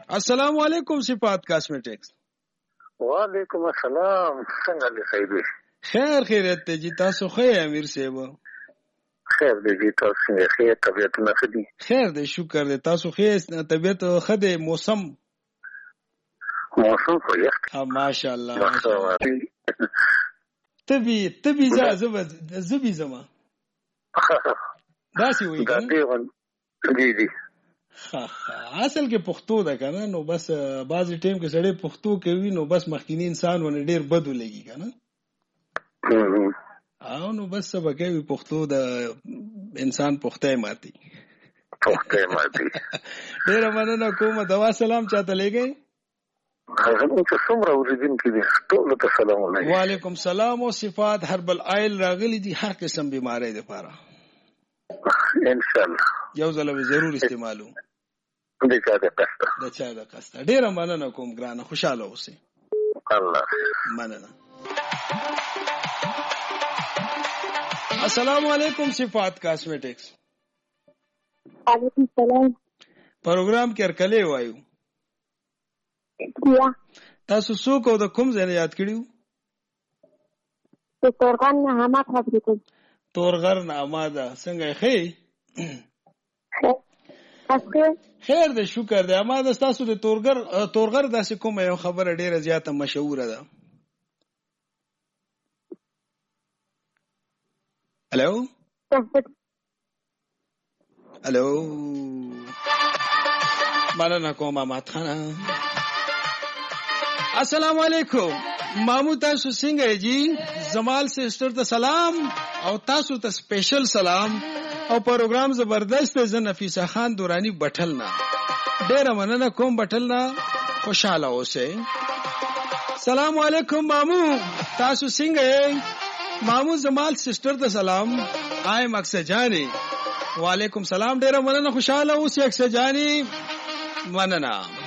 السلام علیکم صفات کاسمیټکس. وعلیکم السلام. څنګه دې خیری؟ خیر خیریت ته جی. تاسو خیر امیر صاحب؟ خیر دې جی. تاسو څنګه؟ خیر طبیعت نه خدي؟ خیر دې شکر دې. تاسو خیر طبیعت خده؟ موسم خو یخ. ماشاءالله ماشاءالله. تبي زبي زما داسي وي کنه. جی اصل کې پښتو ده کنه، نو بس بعضی ټیم کې سړی پښتو کوي نو بس مخکینی انسان ونه ډیر بدو لګي کنه. او نو بس سبا کوي پښتو د انسان پښتای ماتي. ډیر مننه کوم. دوا سلام چاته لګي؟ وعلیکم سلام. او صفات هربل آیل راغلی دي هر قسم بیماری ده پاره ان شاء الله یو ځل ضرور استعمالو. د چا د قسطه. ډیر مننه کوم ګرانه، خوشاله اوسئ. الله مننه. السلام علیکم صفات کاسمیټکس. وعلیکم السلام. پروګرام کې ارکلې وایو. تاسو څوک او د کوم ځای یاد کړیو؟ د تورغر نه حماد خبرې کوم. تورغر نه حماد. څنګه ښه؟ خیر دې شکر دې. حماد تاسو د تورغر داسې کومه یو خبره ډیره زیاته مشهوره ده؟ الو الو. مننه کوم حماد خان. السلام علیکم مامو. تاسو څنګه جی؟ زمال سسٹر ته سلام او تاسو ته سپیشل سلام او پروګرام زبردست ز نفیسه خان دورانی بټلنا. ډیر مننه کوم بټلنا، خوشاله اوسئ. سلام علیکم مامو. تاسو څنګه؟ مامو زمال سسٹر ته سلام. آی مکسه جانی. وعلیکم سلام. ډیر مننه، خوشاله اوسئ اکسه جانی. مننه.